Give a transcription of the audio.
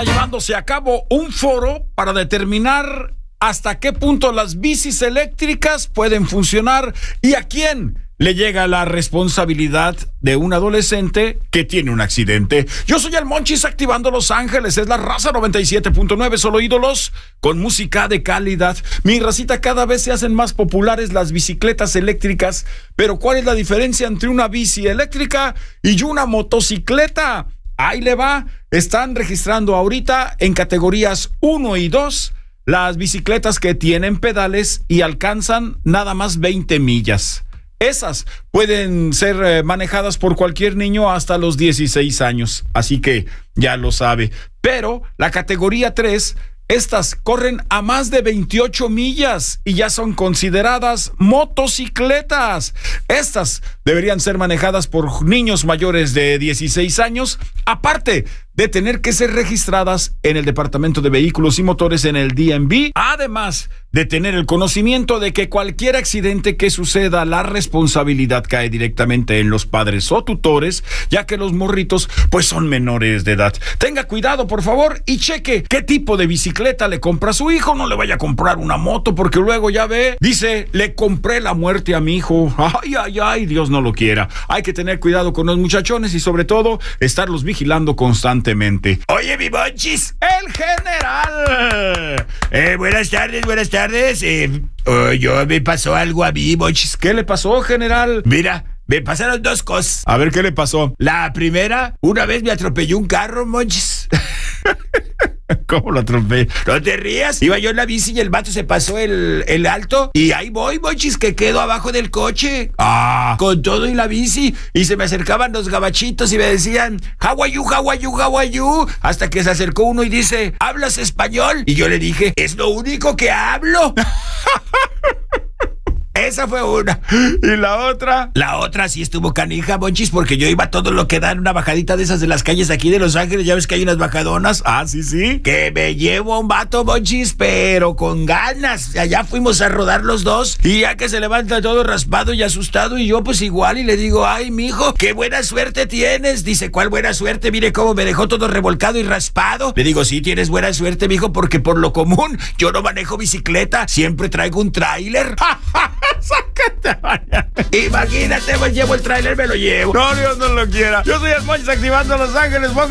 Está llevándose a cabo un foro para determinar hasta qué punto las bicis eléctricas pueden funcionar y a quién le llega la responsabilidad de un adolescente que tiene un accidente. Yo soy el Monchis activando Los Ángeles, es la raza 97.9, solo ídolos con música de calidad. Mi racita, cada vez se hacen más populares las bicicletas eléctricas, pero ¿cuál es la diferencia entre una bici eléctrica y una motocicleta? Ahí le va, están registrando ahorita en categorías 1 y 2 las bicicletas que tienen pedales y alcanzan nada más 20 millas. Esas pueden ser manejadas por cualquier niño hasta los 16 años, así que ya lo sabe. Pero la categoría 3, estas corren a más de 28 millas y ya son consideradas motocicletas. Estas deberían ser manejadas por niños mayores de 16 años, aparte de tener que ser registradas en el Departamento de Vehículos y Motores en el DMV, además de tener el conocimiento de que cualquier accidente que suceda, la responsabilidad cae directamente en los padres o tutores, ya que los morritos pues son menores de edad. Tenga cuidado, por favor, y cheque qué tipo de bicicleta le compra a su hijo. No le vaya a comprar una moto, porque luego ya ve, dice, le compré la muerte a mi hijo. Ay, ay, ay, Dios no lo quiera. Hay que tener cuidado con los muchachones y sobre todo estarlos vigilando constantemente. Oye, mi Monchis, el general. Buenas tardes, buenas tardes. Me pasó algo a mí, Monchis. ¿Qué le pasó, general? Mira, me pasaron dos cosas. A ver, ¿qué le pasó? La primera, una vez me atropelló un carro, Monchis. ¿Cómo lo atropellé? No te rías. Iba yo en la bici y el vato se pasó el alto. Y ahí voy, Monchis, que quedo abajo del coche. Con todo y la bici. Y se me acercaban los gabachitos y me decían, how are you, how are you, how are you? Hasta que se acercó uno y dice, ¿hablas español? Y yo le dije, es lo único que hablo. Esa fue una. ¿Y la otra? La otra sí estuvo canija, Monchis, porque yo iba todo lo que da en una bajadita de esas de las calles aquí de Los Ángeles. Ya ves que hay unas bajadonas. Sí. Que me llevo a un vato, Monchis, pero con ganas. Allá fuimos a rodar los dos y ya que se levanta todo raspado y asustado y yo pues igual y le digo, ay, mijo, qué buena suerte tienes. Dice, ¿cuál buena suerte? Mire cómo me dejó todo revolcado y raspado. Le digo, sí, tienes buena suerte, mijo, porque por lo común yo no manejo bicicleta, siempre traigo un tráiler. ¡Sácate! Imagínate, pues llevo el tráiler, me lo llevo. No, Dios no lo quiera. Yo soy el Monchis activando Los Ángeles.